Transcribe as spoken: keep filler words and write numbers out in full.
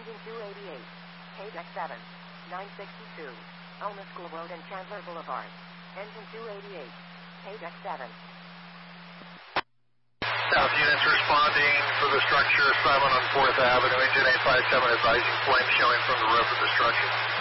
Engine two eighty-eight. Paydeck seven. nine sixty-two. Elma School Road and Chandler Boulevard. Engine two eighty-eight. Paydeck seven. South units responding for the structure seven on fourth Avenue. Engine eight five seven advising flame showing from the roof of the structure.